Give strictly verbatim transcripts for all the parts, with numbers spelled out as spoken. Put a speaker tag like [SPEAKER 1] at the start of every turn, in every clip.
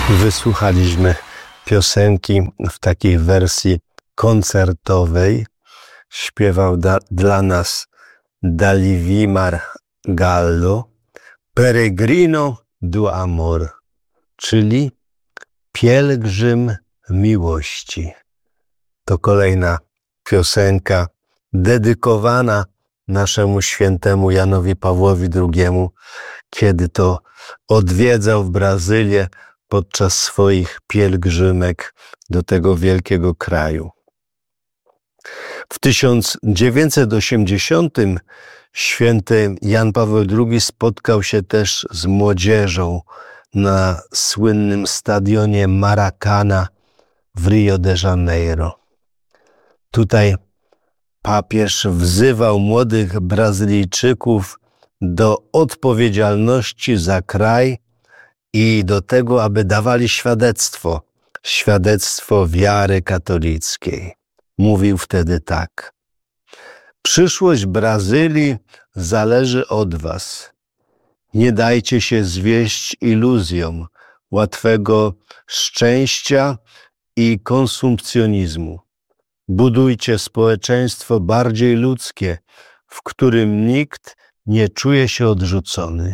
[SPEAKER 1] Wysłuchaliśmy piosenki w takiej wersji koncertowej. Śpiewał da, dla nas Dalivimar Gallo Peregrino du Amor, czyli Pielgrzym Miłości. To kolejna piosenka dedykowana naszemu świętemu Janowi Pawłowi drugiemu, kiedy to odwiedzał w Brazylię podczas swoich pielgrzymek do tego wielkiego kraju. W tysiąc dziewięćset osiemdziesiątym święty Jan Paweł drugi spotkał się też z młodzieżą na słynnym stadionie Maracana w Rio de Janeiro. Tutaj papież wzywał młodych Brazylijczyków do odpowiedzialności za kraj i do tego, aby dawali świadectwo, świadectwo wiary katolickiej. Mówił wtedy tak: przyszłość Brazylii zależy od was. Nie dajcie się zwieść iluzjom łatwego szczęścia i konsumpcjonizmu. Budujcie społeczeństwo bardziej ludzkie, w którym nikt nie czuje się odrzucony.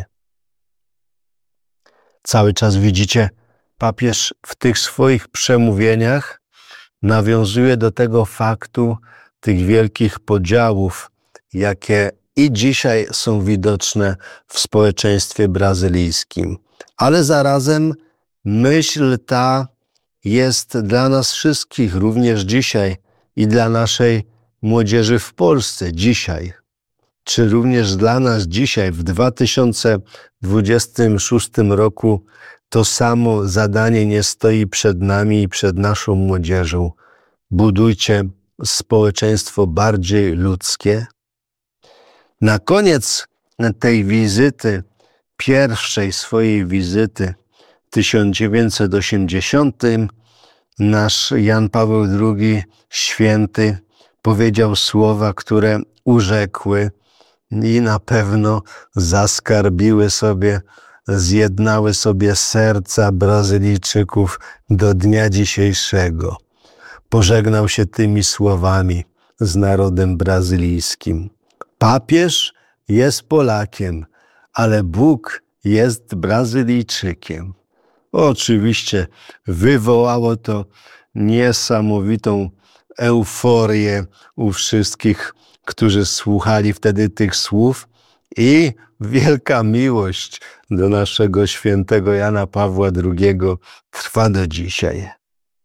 [SPEAKER 1] Cały czas widzicie, papież w tych swoich przemówieniach nawiązuje do tego faktu tych wielkich podziałów, jakie i dzisiaj są widoczne w społeczeństwie brazylijskim. Ale zarazem myśl ta jest dla nas wszystkich, również dzisiaj, i dla naszej młodzieży w Polsce dzisiaj, czy również dla nas dzisiaj w dwa tysiące dwudziestym szóstym roku to samo zadanie nie stoi przed nami i przed naszą młodzieżą. Budujcie społeczeństwo bardziej ludzkie. Na koniec tej wizyty, pierwszej swojej wizyty w tysiąc dziewięćset osiemdziesiątym, nasz Jan Paweł drugi, święty, powiedział słowa, które urzekły i na pewno zaskarbiły sobie, zjednały sobie serca Brazylijczyków do dnia dzisiejszego. Pożegnał się tymi słowami z narodem brazylijskim. Papież jest Polakiem, ale Bóg jest Brazylijczykiem. Oczywiście wywołało to niesamowitą euforię u wszystkich, którzy słuchali wtedy tych słów, i wielka miłość do naszego świętego Jana Pawła drugiego trwa do dzisiaj.